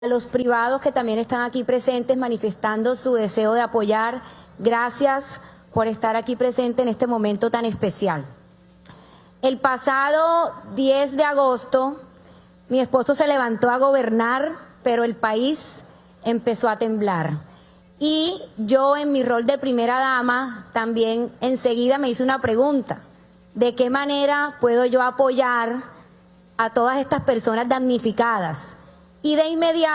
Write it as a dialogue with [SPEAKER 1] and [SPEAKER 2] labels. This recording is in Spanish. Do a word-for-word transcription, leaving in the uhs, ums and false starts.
[SPEAKER 1] A los privados que también están aquí presentes manifestando su deseo de apoyar, gracias por estar aquí presente en este momento tan especial. El pasado diez de agosto, mi esposo se levantó a gobernar, pero el país empezó a temblar. Y yo, en mi rol de primera dama, también enseguida me hice una pregunta: ¿de qué manera puedo yo apoyar a todas estas personas damnificadas? Y de inmediato